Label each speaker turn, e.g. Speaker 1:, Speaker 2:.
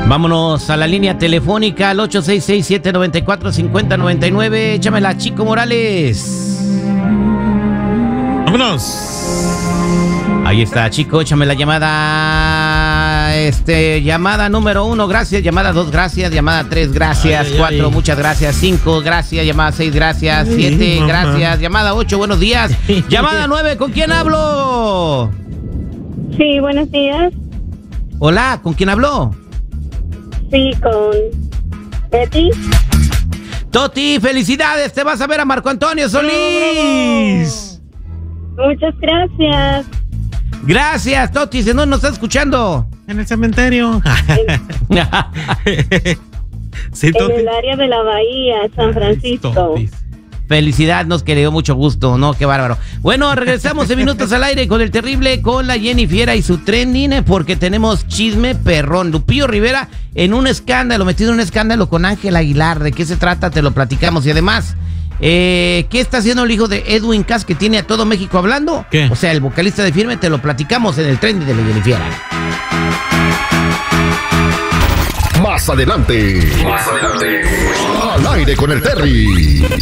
Speaker 1: Vámonos a la línea telefónica al 866-794-5099. Échamela, Chico Morales.
Speaker 2: ¡Vámonos!
Speaker 1: Ahí está, Chico, échame la llamada. Llamada número 1, gracias. Llamada 2, gracias. Llamada 3, gracias. 4, muchas gracias. 5, gracias. Llamada 6, gracias. 7, gracias. Llamada 8, buenos días. Llamada 9, ¿con quién hablo?
Speaker 3: Sí, buenos días.
Speaker 1: Hola, ¿con quién habló?
Speaker 3: Sí, con Betty.
Speaker 1: Toti, felicidades, te vas a ver a Marco Antonio Solís.
Speaker 3: Muchas gracias.
Speaker 1: Gracias, Toti, si no nos está escuchando.
Speaker 2: En el cementerio. Sí,
Speaker 3: En el área de la Bahía, San Francisco.
Speaker 2: Totis.
Speaker 1: Felicidad, nos quedó mucho gusto, ¿no? Qué bárbaro. Bueno, regresamos en Minutos al Aire con el terrible, con la Jennifiera y su trending, porque tenemos chisme perrón. Lupillo Rivera en un escándalo, metido en un escándalo con Ángel Aguilar. ¿De qué se trata? Te lo platicamos. Y además, ¿qué está haciendo el hijo de Edwin Cass que tiene a todo México hablando?
Speaker 2: ¿Qué?
Speaker 1: O sea, el vocalista de Firme, te lo platicamos en el trending de la Jennifiera.
Speaker 4: Más adelante. Al aire con el Terry.